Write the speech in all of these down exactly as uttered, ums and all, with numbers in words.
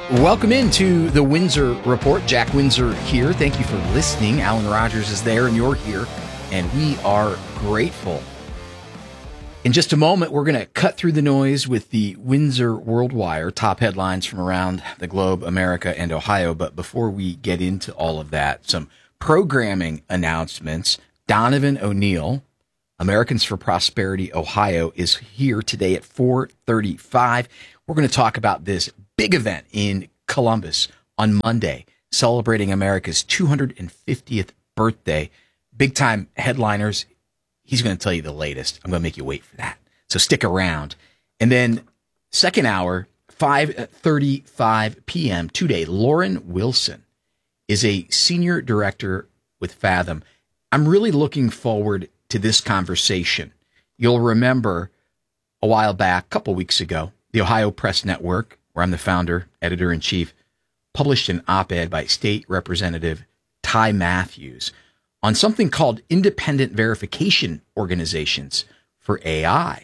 Welcome into the Windsor Report. Jack Windsor here. Thank you for listening. Alan Rogers is there and you're here, and we are grateful. In just a moment, we're going to cut through the noise with the Windsor World Wire, top headlines from around the globe, America, and Ohio. But before we get into all of that, some programming announcements. Donovan O'Neill, Americans for Prosperity Ohio, is here today at four thirty-five. We're going to talk about this big event in Columbus on Monday, celebrating America's two hundred fiftieth birthday. Big time headliners. He's going to tell you the latest. I'm going to make you wait for that. So stick around. And then second hour, five thirty-five p.m. today, Lauren Wilson is a senior director with Fathom. I'm really looking forward to this conversation. You'll remember a while back, a couple weeks ago, the Ohio Press Network, where I'm the founder, editor-in-chief, published an op-ed by State Representative Ty Matthews on something called independent verification organizations for A I.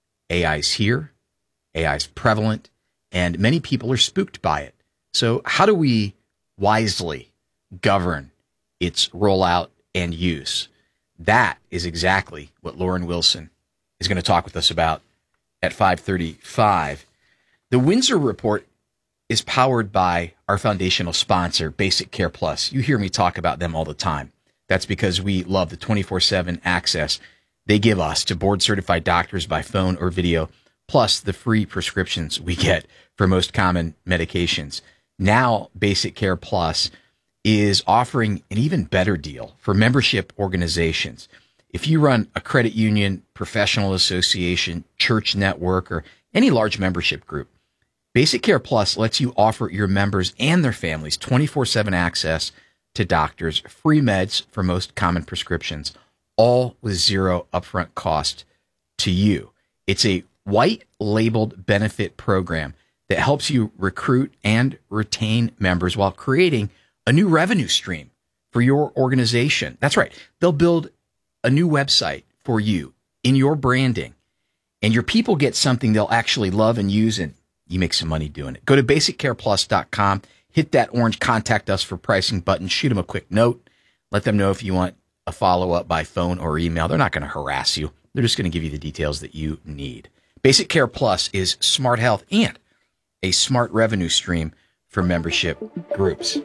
A I's here, A I's prevalent, and many people are spooked by it. So how do we wisely govern its rollout and use? That is exactly what Lauren Wilson is going to talk with us about at five thirty-five. The Windsor Report is powered by our foundational sponsor, Basic Care Plus. You hear me talk about them all the time. That's because we love the twenty-four seven access they give us to board-certified doctors by phone or video, plus the free prescriptions we get for most common medications. Now, Basic Care Plus is offering an even better deal for membership organizations. If you run a credit union, professional association, church network, or any large membership group, Basic Care Plus lets you offer your members and their families twenty-four seven access to doctors, free meds for most common prescriptions, all with zero upfront cost to you. It's a white-labeled benefit program that helps you recruit and retain members while creating a new revenue stream for your organization. That's right. They'll build a new website for you in your branding, and your people get something they'll actually love and use, and you make some money doing it. Go to basic care plus dot com, hit that orange contact us for pricing button, shoot them a quick note, let them know if you want a follow-up by phone or email. They're not going to harass you. They're just going to give you the details that you need. Basic Care Plus is smart health and a smart revenue stream for membership groups.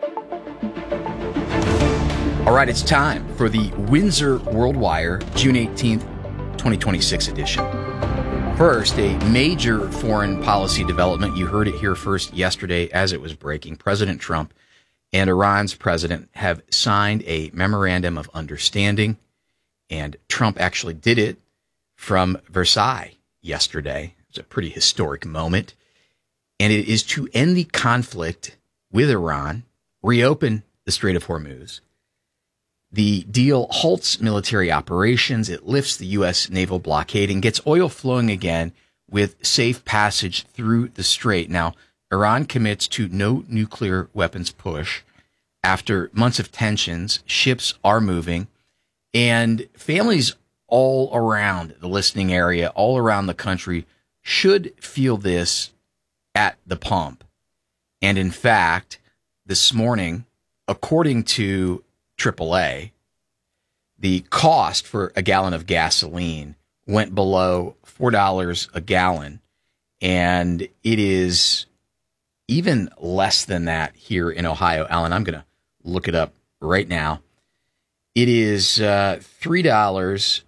All right, it's time for the Windsor World Wire, June eighteenth, twenty twenty-six edition. First, a major foreign policy development. You heard it here first yesterday as it was breaking. President Trump and Iran's president have signed a memorandum of understanding, and Trump actually did it from Versailles yesterday. It was a pretty historic moment, and it is to end the conflict with Iran, reopen the Strait of Hormuz. The deal halts military operations, it lifts the U S naval blockade, and gets oil flowing again with safe passage through the strait. Now, Iran commits to no nuclear weapons push. After months of tensions, ships are moving, and families all around the listening area, all around the country, should feel this at the pump. And in fact, this morning, according to triple A, the cost for a gallon of gasoline went below four dollars a gallon, and it is even less than that here in Ohio. Alan, I'm going to look it up right now. It is uh, three dollars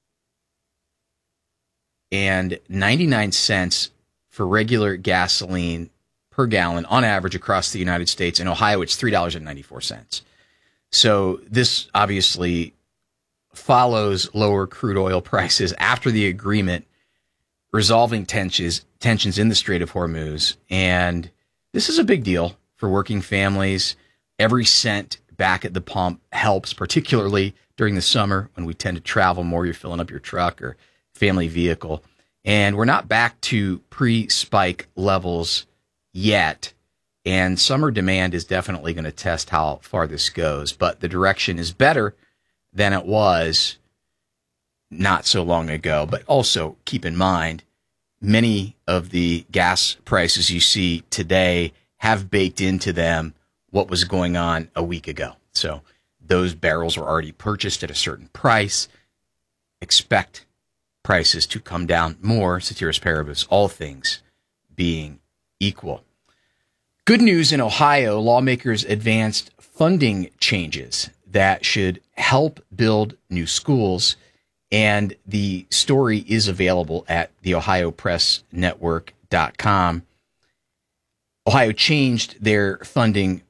and ninety-nine cents for regular gasoline per gallon on average across the United States. In Ohio, it's three dollars and ninety-four cents. So this obviously follows lower crude oil prices after the agreement resolving tensions tensions in the Strait of Hormuz. And this is a big deal for working families. Every cent back at the pump helps, particularly during the summer when we tend to travel more. You're filling up your truck or family vehicle. And we're not back to pre-spike levels yet. And summer demand is definitely going to test how far this goes. But the direction is better than it was not so long ago. But also keep in mind, many of the gas prices you see today have baked into them what was going on a week ago. So those barrels were already purchased at a certain price. Expect prices to come down more, ceteris paribus, all things being equal. Good news in Ohio, lawmakers advanced funding changes that should help build new schools, and the story is available at the ohio press network dot com. Ohio changed their funding